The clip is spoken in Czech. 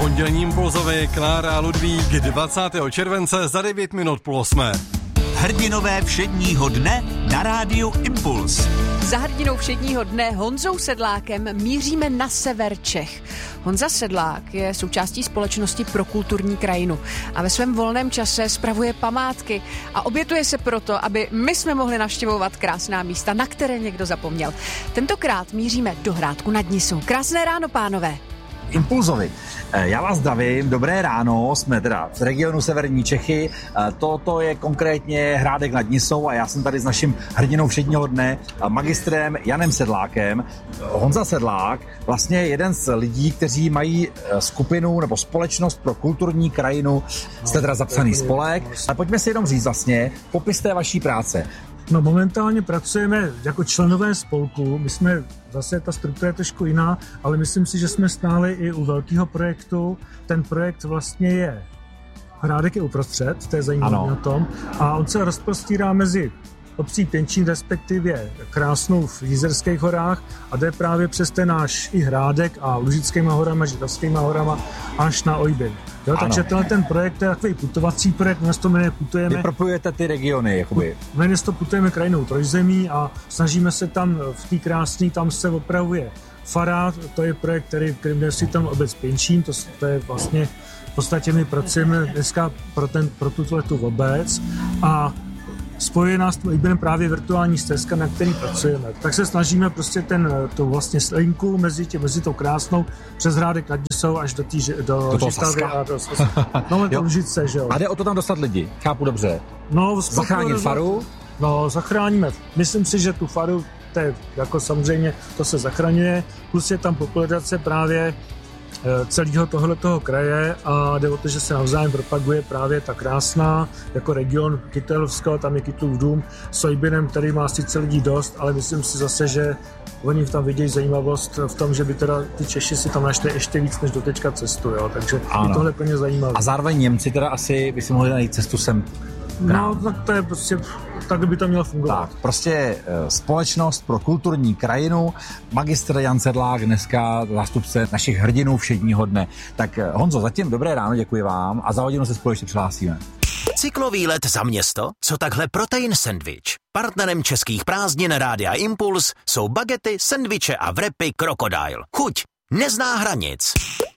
Pondělní Impulzovi Klára Ludvík 20. července za 9 minut po 8. Hrdinové všedního dne na rádiu Impuls. Za hrdinou všedního dne Honzou Sedlákem míříme na sever Čech. Honza Sedlák je součástí společnosti Pro kulturní krajinu a ve svém volném čase spravuje památky a obětuje se proto, aby my jsme mohli navštěvovat krásná místa, na které někdo zapomněl. Tentokrát míříme do Hrádku nad Nisou. Krásné ráno, pánové. Impulzovi. Já vás zdravím, dobré ráno, jsme teda v regionu severní Čechy, toto je konkrétně Hrádek nad Nisou a já jsem tady s naším hrdinou všedního dne, magistrem Janem Sedlákem. Honza Sedlák, vlastně jeden z lidí, kteří mají skupinu nebo společnost Pro kulturní krajinu, jste teda zapsaný spolek, ale pojďme si jenom říct vlastně popis té vaší práce. No momentálně pracujeme jako členové spolku, my jsme, zase ta struktura je trošku jiná, ale myslím si, že jsme stáli i u velkého projektu. Ten projekt vlastně je, Hrádek je uprostřed, to je zajímavé na tom, a on se rozprostírá mezi obcí Pěnčín, respektive Krásnou v Jizerských horách a jde právě přes ten náš i Hrádek a Lužickýma horama, Žitavskýma horama až na Ojbin. Jo, takže ten projekt je takový putovací projekt, dnes to jmenuje Putujeme. Vy propojujete ty regiony, jakoby. Dnes to Putujeme krajinou Trojzemí a snažíme se tam v té krásné, tam se opravuje fara, to je projekt, který si tam obec Pěnčín, to je vlastně, v podstatě my pracujeme dneska pro tuto obec a spojuje nás právě virtuální stezka, na který pracujeme. Tak se snažíme prostě tu vlastně linku mezi tou Krásnou přes Hrádek nad Nisou až do Žitavy a do no, to Lužice, že jo. A jde o to tam dostat lidi, chápu dobře. No, zachránit faru? No, zachráníme. Myslím si, že tu faru, to je, jako samozřejmě to se zachraňuje, plus je tam popularizace právě celého tohletoho kraje a jde o to, že se navzájem propaguje právě ta Krásná jako region Kytelovského, tam je Kytlův dům s Ojbinem, který má sice lidí dost, ale myslím si zase, že oni tam vidějí zajímavost v tom, že by teda ty Češi si tam našli ještě víc než doteďka cestu, jo, takže je tohle plně zajímavé. A zároveň Němci teda asi by si mohli najít cestu sem. No, tak to je prostě, tak by to mělo fungovat. Tak, prostě společnost Pro kulturní krajinu, magistr Jan Sedlák, dneska zástupce našich hrdinů všedního dne. Tak Honzo, zatím dobré ráno, děkuji vám a za hodinu se spolu ještě přihlásíme. Cyklový let za město? Co takhle protein sendvič? Partnerem českých prázdnin Rádia Impuls jsou bagety, sendviče a wrapy Crocodile. Chuť nezná hranic.